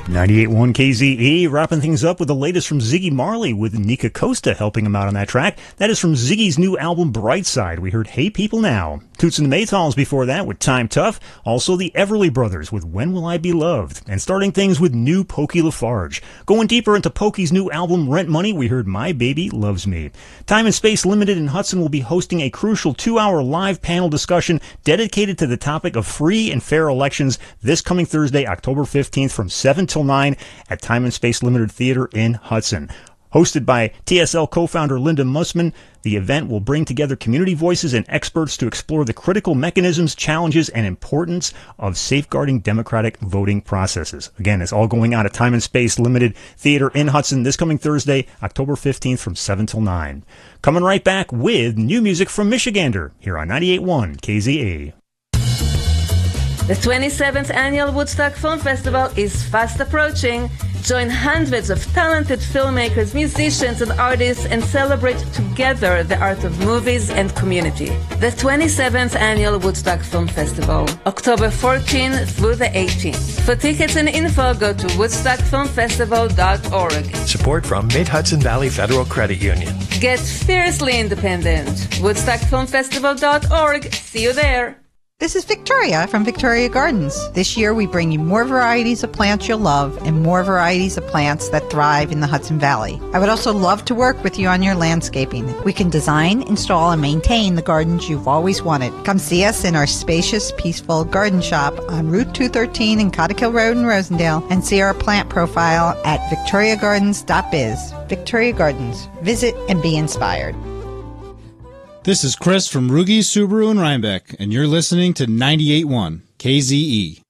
98.1 KZE, wrapping things up with the latest from Ziggy Marley with Nika Costa helping him out on that track. That is from Ziggy's new album Brightside. We heard Hey People Now. Toots and the Maytals before that with Time Tough. Also the Everly Brothers with When Will I Be Loved. And starting things with new Pokey LaFarge. Going deeper into Pokey's new album Rent Money, we heard My Baby Loves Me. Time and Space Limited in Hudson will be hosting a crucial 2-hour live panel discussion dedicated to the topic of free and fair elections this coming Thursday, October 15th from 7 till 9 at Time and Space Limited Theater in Hudson. Hosted by TSL co-founder Linda Mussman, the event will bring together community voices and experts to explore the critical mechanisms, challenges, and importance of safeguarding democratic voting processes. Again, it's all going on at Time and Space Limited Theater in Hudson this coming Thursday, October 15th from 7 till 9. Coming right back with new music from Michigander here on 98.1 KZE. The 27th Annual Woodstock Film Festival is fast approaching. Join hundreds of talented filmmakers, musicians, and artists and celebrate together the art of movies and community. The 27th Annual Woodstock Film Festival, October 14th through the 18th. For tickets and info, go to woodstockfilmfestival.org. Support from Mid-Hudson Valley Federal Credit Union. Get fiercely independent. woodstockfilmfestival.org. See you there. This is Victoria from Victoria Gardens. This year we bring you more varieties of plants you'll love and more varieties of plants that thrive in the Hudson Valley. I would also love to work with you on your landscaping. We can design, install, and maintain the gardens you've always wanted. Come see us in our spacious, peaceful garden shop on Route 213 in Cottikill Road in Rosendale and see our plant profile at victoriagardens.biz. Victoria Gardens. Visit and be inspired. This is Chris from Rugi Subaru in Rhinebeck, and you're listening to 98.1 KZE.